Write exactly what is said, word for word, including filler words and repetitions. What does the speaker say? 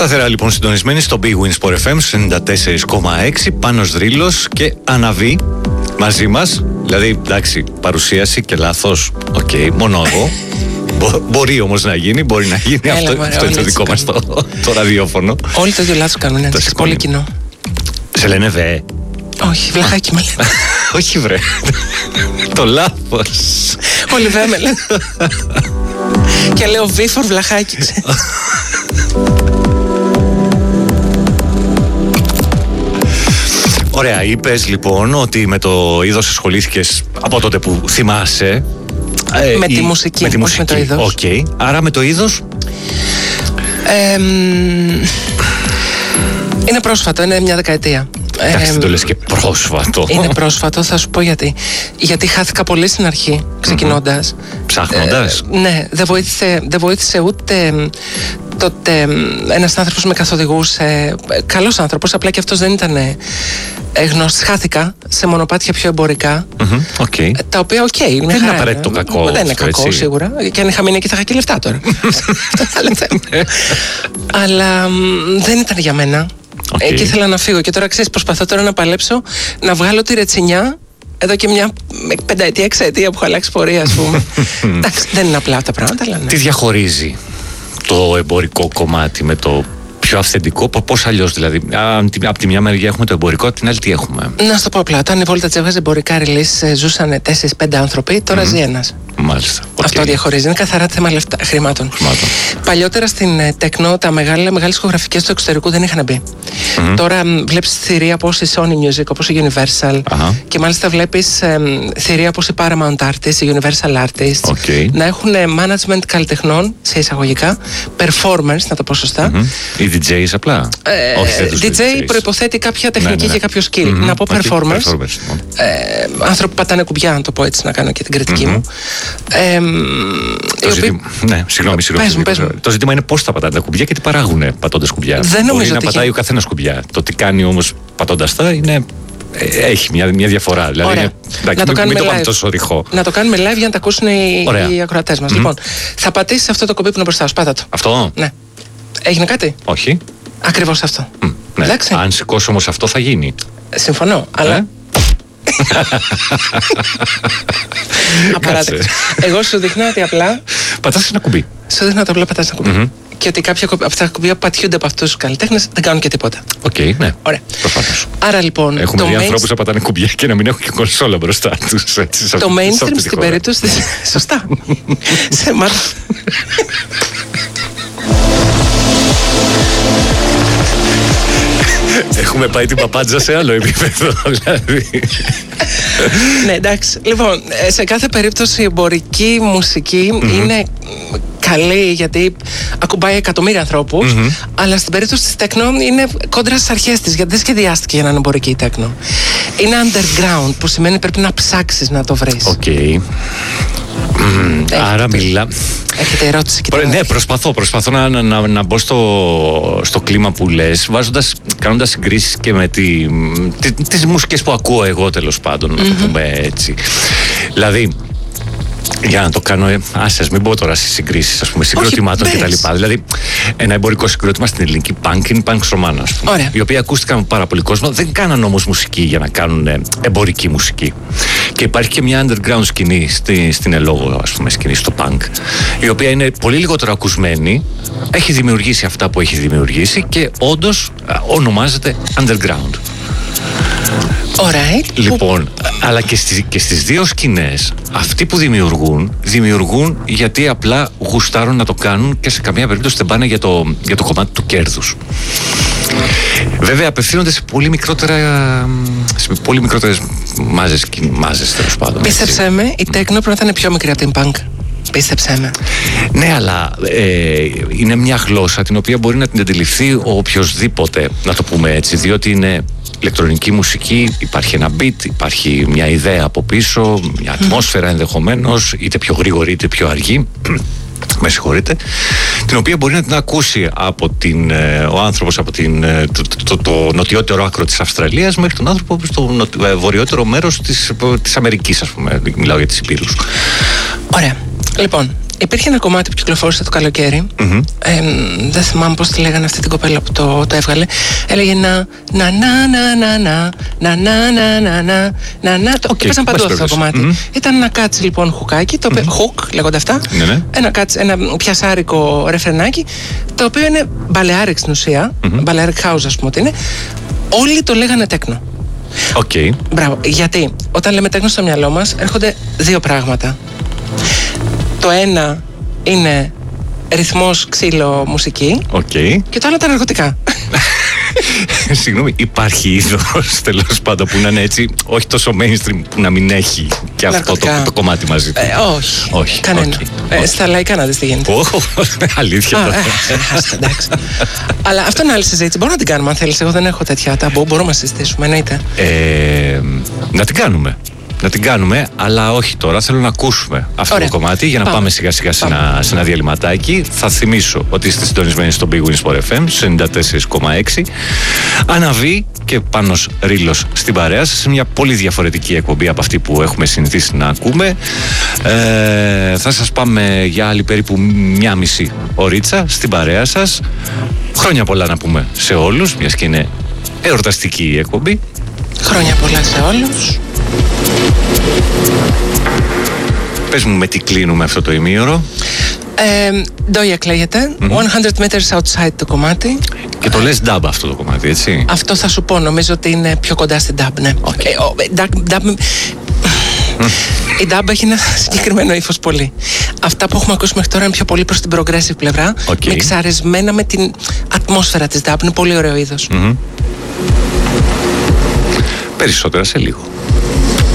Σταθερά λοιπόν συντονισμένοι στο Big Win Sport εφ εμ ενενήντα τέσσερα κόμμα έξι. Πάνος Δρύλος και Αναβή μαζί μας. Δηλαδή, εντάξει, παρουσίαση και λάθος. Οκ, okay, μόνο εγώ. Μπο, μπορεί όμως να γίνει, μπορεί να γίνει. Έλα, αυτό, μωρέ, αυτό είναι το δικό μας το, το ραδιόφωνο. Όλοι το ίδιο λάθος κάνουν, είναι πολύ κοινό. Σε λένε δε. Όχι, βλαχάκι με λένε. Όχι βρε. Το λάθος. Όλοι δε με λένε. Και λέω βίφορ βλαχάκι. Ωραία, είπες λοιπόν ότι με το είδος ασχολήθηκες από τότε που θυμάσαι. Ε, με, η, τη μουσική, με τη μουσική, με το είδος. Οκ. Okay. Άρα με το είδος. Ε, είναι πρόσφατο, είναι μια δεκαετία. Εντάξει, δεν το λες και πρόσφατο. Είναι πρόσφατο, θα σου πω γιατί. Γιατί χάθηκα πολύ στην αρχή, ξεκινώντας. Mm-hmm. Ψάχνοντας. Ε, ναι, δεν βοήθησε, δεν βοήθησε ούτε τότε ένας άνθρωπος με καθοδηγούσε. Καλός άνθρωπος, απλά και αυτός δεν ήταν γνώστης. Χάθηκα σε μονοπάτια πιο εμπορικά. Mm-hmm. Okay. Τα οποία, οκ, okay, είναι δεν είναι απαραίτητο κακό. Δεν είναι κακό, έτσι. Σίγουρα. Και αν είχα μείνει εκεί θα είχα και λεφτά τώρα. Αυτό θα λέμε. Αλλά δεν ήταν για μένα. Okay. Εκεί ήθελα να φύγω και τώρα ξέρεις, προσπαθώ τώρα να παλέψω να βγάλω τη ρετσινιά εδώ και μια πενταετία, εξαετία που έχω αλλάξει πορεία, ας πούμε. Εντάξει, δεν είναι απλά τα πράγματα, αλλά ναι. Τι διαχωρίζει το εμπορικό κομμάτι με το πιο αυθεντικό, πώς αλλιώς δηλαδή? Από τη μια μεριά έχουμε το εμπορικό, από την άλλη τι έχουμε? Να σου το πω απλά. Όταν η Voltage έβγαζε εμπορικά release, ζούσαν τέσσερις πέντε άνθρωποι, τώρα mm-hmm. ζει ένας. Μάλιστα. Okay. Αυτό διαχωρίζει. Είναι καθαρά θέμα λεφτά, χρημάτων. χρημάτων. Παλιότερα στην τεκνό τα μεγάλα, μεγάλες ηχογραφικές του εξωτερικού δεν είχαν μπει. Mm-hmm. Τώρα βλέπεις θηρία όπως η Sony Music, όπως η Universal. Uh-huh. Και μάλιστα βλέπεις ε, θηρία όπως η Paramount Artists, η Universal Artists. Okay. Να έχουν management καλλιτεχνών, σε εισαγωγικά, performers, να το πω σωστά. Mm-hmm. Οι ντι τζέις απλά. Ε, Όχι, ντι τζέι προϋποθέτει κάποια τεχνική ναι, ναι, ναι. και κάποιο skill. Mm-hmm. Να πω okay. performers. performers. Ε, άνθρωποι που πατάνε κουμπιά, να το πω έτσι, να κάνω και την κριτική mm-hmm. μου. Ε, το οποίοι... ζητή... Ναι, συγγνώμη, συγγνώμη. Πες μου, πες μου. Το ζήτημα είναι πώς θα πατάνε τα κουμπιά και τι παράγουν πατώντας κουμπιά. Δεν Μπορεί να ότι πατάει ο καθένας κουμπιά. Το τι κάνει όμως πατώντας τα είναι. Έχει μια, μια διαφορά. Δηλαδή, είναι, εντάξει, να το κάνουμε μην το πάμε τόσο ρηχό. Να το κάνουμε live για να τα ακούσουν οι, οι ακροατές μας. Mm-hmm. Λοιπόν, θα πατήσεις αυτό το κουμπί που είναι μπροστά σου. Πάτα το. Αυτό. Ναι. Έγινε κάτι? Όχι. Ακριβώς αυτό. Mm, ναι. Αν σηκώσω όμως αυτό θα γίνει. Συμφωνώ, αλλά. Ε? Απαράδεκτο. Εγώ σου δείχνω ότι απλά. Πατάς ένα κουμπί. Σου δείχνω ότι απλά πατάς ένα κουμπί. Mm-hmm. Και ότι κάποια από αυτά τα κουμπιά πατιούνται από αυτούς τους καλλιτέχνες δεν κάνουν και τίποτα. Οκ, okay, ναι. Ωραία. Προφανώς. Άρα λοιπόν. Έχουμε δει ανθρώπους να πατάνε κουμπιά και να μην έχουν και κονσόλα μπροστά τους. Έτσι, το mainstream στην περίπτωση. Σωστά. Σε μάτι. Έχουμε πάει την παπάντζα σε άλλο επίπεδο, δηλαδή. Ναι, εντάξει. Λοιπόν, σε κάθε περίπτωση η εμπορική μουσική mm-hmm. είναι καλή γιατί ακουμπάει εκατομμύρια ανθρώπους, mm-hmm. αλλά στην περίπτωση της τέκνο είναι κόντρα στις αρχές της, γιατί δεν σχεδιάστηκε για να είναι εμπορική η τέκνο. Είναι underground, που σημαίνει πρέπει να ψάξεις να το βρεις. Οκ. Okay. Mm, άρα μιλά. Έχετε ερώτηση? Προ, ναι, προσπαθώ, προσπαθώ να, να, να, να μπω στο, στο κλίμα που λες, βάζοντας, κάνοντας συγκρίσεις και με τη, τι, τις μουσικές που ακούω εγώ τέλος πάντων, mm-hmm. να το πούμε έτσι. Δηλαδή, για να το κάνω, ε, άσες, μην πω τώρα στις συγκρίσεις, ας πούμε, συγκροτημάτων κτλ. Δηλαδή, ένα εμπορικό συγκρότημα στην ελληνική punk είναι punk Ρωμάνα, ας πούμε. Ωραία. Οι οποίοι ακούστηκαν από πάρα πολύ κόσμο, δεν κάναν όμως μουσική για να κάνουν ε, εμπορική μουσική. Και υπάρχει και μια underground σκηνή στη, στην ελόγω, ας πούμε, σκηνή στο punk, η οποία είναι πολύ λιγότερο ακουσμένη, έχει δημιουργήσει αυτά που έχει δημιουργήσει και όντως ε, ονομάζεται underground. Alright. Λοιπόν, που... αλλά και στις, και στις δύο σκηνές αυτοί που δημιουργούν, δημιουργούν γιατί απλά γουστάρουν να το κάνουν και σε καμία περίπτωση δεν πάνε για το, για το κομμάτι του κέρδους. Βέβαια απευθύνονται σε πολύ μικρότερα, σε πολύ μικρότερες μάζες, μάζες τέλος πάντων. Πίστεψέ με, η τέκνο πρέπει να ήταν πιο μικρή από την punk. Πίστεψέ με. Ναι, αλλά ε, είναι μια γλώσσα την οποία μπορεί να την αντιληφθεί ο οποιοσδήποτε, να το πούμε έτσι, διότι είναι ηλεκτρονική μουσική, υπάρχει ένα beat, υπάρχει μια ιδέα από πίσω, μια ατμόσφαιρα ενδεχομένως, είτε πιο γρήγορη είτε πιο αργή, με συγχωρείτε, την οποία μπορεί να την ακούσει από την, ο άνθρωπος από την, το, το, το, το νοτιότερο άκρο της Αυστραλίας μέχρι τον άνθρωπο στο νοτιο, βορειότερο μέρος της, της Αμερικής, ας πούμε, μιλάω για τις υπήρους. Ωραία. Λοιπόν, Υπήρχε ένα κομμάτι που κυκλοφόρησε το καλοκαίρι. Mm-hmm. Ε, δεν θυμάμαι πώς τη λέγανε αυτή την κοπέλα που το, το έβγαλε. Έλεγε να να να να να να να να να να να να. Το έπαιζαν παντού αυτό το κομμάτι. Mm-hmm. Ήταν ένα κάτσι λοιπόν χουκάκι, το οποίο. Χουκ λέγονται αυτά. Mm-hmm. Ένα κάτσι, ένα πιασάρικο ρεφρενάκι, το οποίο είναι μπαλεάρικ στην ουσία. Mm-hmm. Μπαλεάρικ house, ας πούμε ότι είναι. Όλοι το λέγανε τέκνο. Okay. Μπράβο. Γιατί όταν λέμε τέκνο στο μυαλό μας έρχονται δύο πράγματα. Το ένα είναι ρυθμός, ξύλο, μουσική. Okay. Και το άλλο τα ναρκωτικά. Συγγνώμη, υπάρχει είδος τέλος πάντων που να είναι έτσι, όχι τόσο mainstream, που να μην έχει και αυτό το, το κομμάτι μαζί του? Ε, όχι. Όχι. Κανένα. Okay. Ε, Okay. Στα λαϊκά να δεις τι γίνεται. Oh, αλήθεια. Α, ε, εντάξει. Αλλά αυτό είναι άλλη συζήτηση. Μπορούμε να την κάνουμε αν θέλεις. Εγώ δεν έχω τέτοια ταμπού. Μπορούμε να συζητήσουμε, εννοείται. Ε, να την κάνουμε. Να την κάνουμε, αλλά όχι τώρα. Θέλω να ακούσουμε αυτό Ωραία. το κομμάτι για να πάμε, πάμε σιγά σιγά σε ένα, σε ένα διαλυματάκι. Θα θυμίσω ότι είστε συντονισμένοι στο Big Win Sport εφ εμ στους ενενήντα τέσσερα κόμμα έξι. Αναβεί και Πάνος Ρήλος στην παρέα σας, σε μια πολύ διαφορετική εκπομπή από αυτή που έχουμε συνηθίσει να ακούμε. Ε, θα σας πάμε για άλλη περίπου μια μισή ωρίτσα στην παρέα σας. Χρόνια πολλά να πούμε σε όλους, μιας και είναι εορταστική η εκπομπή. Χρόνια πολλά σε όλους. Πες μου με τι κλείνουμε αυτό το ημίωρο. Ντόια κλαίγεται. Mm-hmm. εκατό meters outside το κομμάτι. Και το λες dub αυτό το κομμάτι, έτσι? Αυτό θα σου πω. Νομίζω ότι είναι πιο κοντά στην dub, ναι. Okay. Ε, ο, dub, dub, η dub έχει ένα συγκεκριμένο ύφος πολύ. Αυτά που έχουμε ακούσει μέχρι τώρα είναι πιο πολύ προς την progressive πλευρά. Okay. Μιξαρισμένα με την ατμόσφαιρα της dub. Είναι πολύ ωραίο είδος. Mm-hmm. Περισσότερα σε λίγο.